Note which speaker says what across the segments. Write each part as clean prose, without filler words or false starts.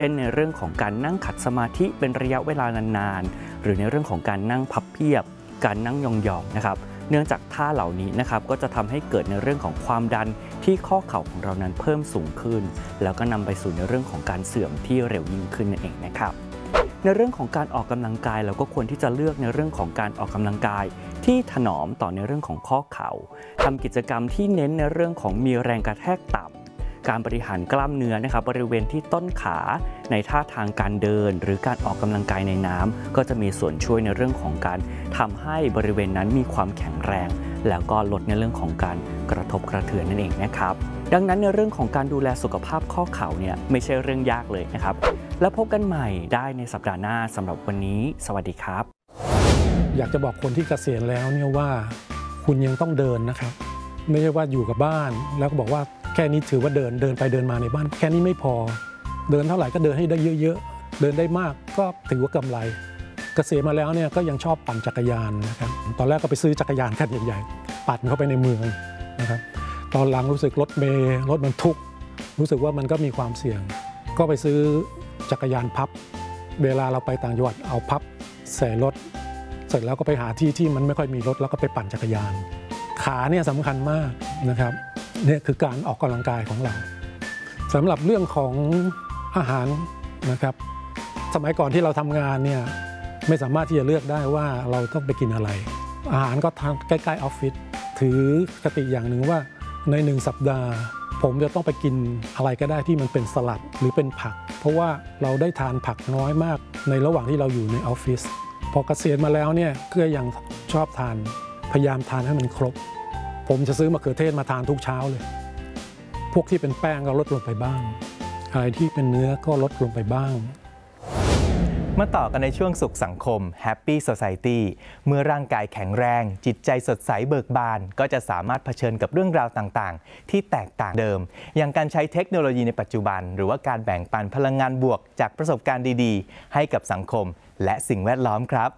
Speaker 1: เช่นในเรื่องของการนั่งขัดสมาธิเป็นระยะเวลานานๆหรือในเรื่องของการนั่งพับเพียบการนั่งยองๆนะครับเนื่องจากท่าเหล่านี้นะครับก็จะทำให้เกิดในเรื่องของความดันที่ข้อเข่าของเรานั้นเพิ่มสูงขึ้นแล้วก็นำไปสู่ในเรื่องของการเสื่อมที่เร็วยิ่งขึ้นนั่นเองนะครับในเรื่องของการออกกำลังกายเราก็ควรที่จะเลือกในเรื่องของการออกกำลังกายที่ถนอมต่อในเรื่องของข้อเข่าทำกิจกรรมที่เน้นในเรื่องของมีแรงกระแทกต่ำการบริหารกล้ามเนื้อนะครับบริเวณที่ต้นขาในท่าทางการเดินหรือการออกกำลังกายในน้ำก็จะมีส่วนช่วยในเรื่องของการทำให้บริเวณนั้นมีความแข็งแรงแล้วก็ลดในเรื่องของการกระทบกระเทือนนั่นเองนะครับดังนั้นในเรื่องของการดูแลสุขภาพข้อเข่าเนี่ยไม่ใช่เรื่องยากเลยนะครับแล้วพบกันใหม่ได้ในสัปดาห์หน้าสำหรับวันนี้สวัสดีครับ
Speaker 2: อยากจะบอกคนที่เกษียณแล้วเนี่ยว่าคุณยังต้องเดินนะครับไม่ใช่ว่าอยู่กับบ้านแล้วก็บอกว่าแค่นี้ถือว่าเดินไปเดินมาในบ้านแค่นี้ไม่พอเดินเท่าไหร่ก็เดินให้ได้เยอะๆเดินได้มากก็ถือว่ากำไรเกษียณมาแล้วเนี่ยก็ยังชอบปั่นจักรยานนะครับตอนแรกก็ไปซื้อจักรยานคันใหญ่ๆปั่นเข้าไปในเมืองนะครับตอนหลังรู้สึกรถเมล์รถบรรทุกรู้สึกว่ามันก็มีความเสี่ยงก็ไปซื้อจักรยานพับเวลาเราไปต่างจังหวัดเอาพับใส่รถเสร็จแล้วก็ไปหาที่ที่มันไม่ค่อยมีรถแล้วก็ไปปั่นจักรยานขาเนี่ยสำคัญมากนะครับนี่คือการออกกำลังกายของเราสำหรับเรื่องของอาหารนะครับสมัยก่อนที่เราทำงานเนี่ยไม่สามารถที่จะเลือกได้ว่าเราต้องไปกินอะไรอาหารก็ทานใกล้ๆออฟฟิศถือคติอย่างหนึ่งว่าใน1 สัปดาห์ผมจะต้องไปกินอะไรก็ได้ที่มันเป็นสลัดหรือเป็นผักเพราะว่าเราได้ทานผักน้อยมากในระหว่างที่เราอยู่ในออฟฟิศพอเกษียณมาแล้วเนี่ยก็ยังชอบทานพยายามทานให้มันครบผมจะซื้อมะเขือเทศมาทานทุกเช้าเลยพวกที่เป็นแป้งก็ลดลงไปบ้างอะไรที่เป็นเนื้อก็ลดลงไปบ้าง
Speaker 3: มาต่อกันในช่วงสุขสังคม Happy Society เมื่อร่างกายแข็งแรงจิตใจสดใสเบิกบานก็จะสามารถเผชิญกับเรื่องราวต่างๆที่แตกต่างเดิมอย่างการใช้เทคโนโลยีในปัจจุบันหรือว่าการแบ่งปันพลังงานบวกจากประสบการณ์ดีๆให้กับสังคมและสิ่งแวดล้อมครับ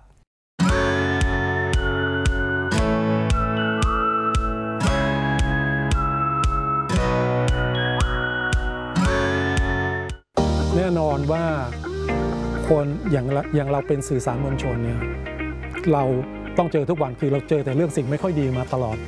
Speaker 2: แน่นอนว่าคนอย่างเราเป็นสื่อสารมวลชนเนี่ยเราต้องเจอทุกวันคือเราเจอแต่เรื่องสิ่งไม่ค่อยดีมาตลอด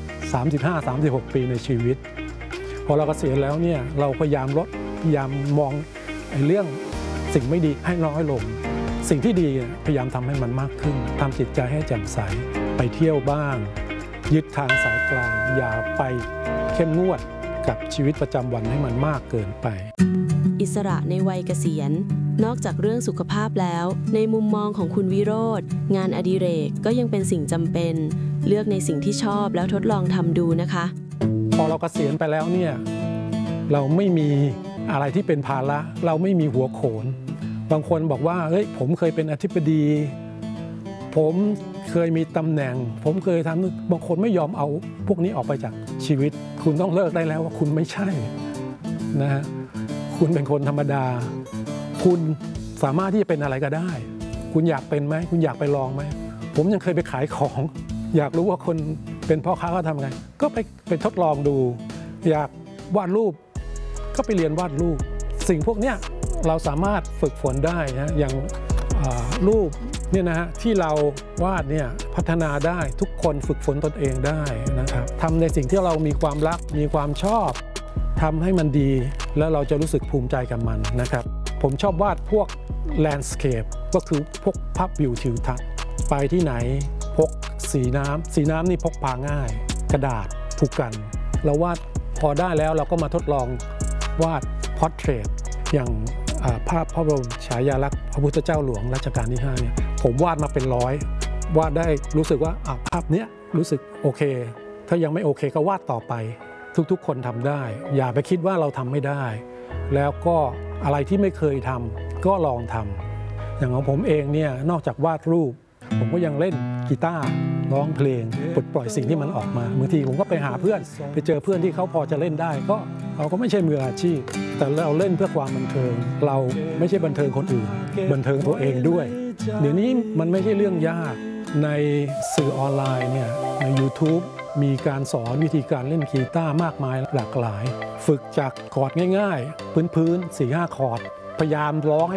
Speaker 2: 35-36 ปีในชีวิตพอเราเกษียณแล้วเนี่ยเราพยายามมองเรื่องสิ่งไม่ดีให้น้อยลงสิ่งที่ดีพยายามทำให้มันมากขึ้นทำจิตใจให้แจ่มใสไปเที่ยวบ้างยึดทางสายกลางอย่าไปเข้มงวดกับชีวิตประจำวันให้มันมากเกินไป
Speaker 4: อิสระในวัยเกษียณนอกจากเรื่องสุขภาพแล้วในมุมมองของคุณวิโรจน์งานอดิเรกก็ยังเป็นสิ่งจำเป็นเลือกในสิ่งที่ชอบแล้วทดลองทำดูนะคะ
Speaker 2: พอเราเกษียณไปแล้วเนี่ยเราไม่มีอะไรที่เป็นภาระเราไม่มีหัวโขนบางคนบอกว่าเฮ้ยผมเคยเป็นอธิบดีผมเคยมีตำแหน่งผมเคยทำบางคนไม่ยอมเอาพวกนี้ออกไปจากชีวิตคุณต้องเลิกได้แล้วว่าคุณไม่ใช่นะฮะคุณเป็นคนธรรมดาคุณสามารถที่จะเป็นอะไรก็ได้คุณอยากเป็นไหมคุณอยากไปลองไหมผมยังเคยไปขายของอยากรู้ว่าคนเป็นพ่อค้าเขาทำไงก็ไปทดลองดูอยากวาดรูปก็ไปเรียนวาดรูปสิ่งพวกนี้เราสามารถฝึกฝนได้นะอย่างรูปเนี่ยนะฮะที่เราวาดเนี่ยพัฒนาได้ทุกคนฝึกฝนตนเองได้นะครับทำในสิ่งที่เรามีความรักมีความชอบทำให้มันดีแล้วเราจะรู้สึกภูมิใจกับมันนะครับผมชอบวาดพวกแลนด์สเคปก็คือพวกภาพวิวทิวทัศน์ไปที่ไหนพกสีน้ำนี่พกพาง่ายกระดาษผูกกันเราวาดพอได้แล้วเราก็มาทดลองวาดพอร์เทรตอย่างภาพพระบรมฉายาลักษณ์พระพุทธเจ้าหลวงรัชกาลที่5เนี่ยผมวาดมาเป็นร้อยวาดได้รู้สึกว่าภาพนี้รู้สึกโอเคถ้ายังไม่โอเคก็วาดต่อไปทุกๆคนทำได้อย่าไปคิดว่าเราทำไม่ได้แล้วก็อะไรที่ไม่เคยทำก็ลองทำอย่างของผมเองเนี่ยนอกจากวาดรูปผมก็ยังเล่นกีตาร์ร้องเพลงปลดปล่อยสิ่งที่มันออกมาบางทีผมก็ไปหาเพื่อนไปเจอเพื่อนที่เขาพอจะเล่นได้ก็เราก็ไม่ใช่มืออาชีพแต่เราเล่นเพื่อความบันเทิงเราไม่ใช่บันเทิงคนอื่นบันเทิงตัวเองด้วยเดี๋ยวนี้มันไม่ใช่เรื่องยากในสื่อออนไลน์เนี่ยใน YouTube มีการสอนวิธีการเล่นกีตาร์มากมายหลากหลายฝึกจากคอร์ดง่ายๆพื้น 4-5 คอร์ดพยายามร้อง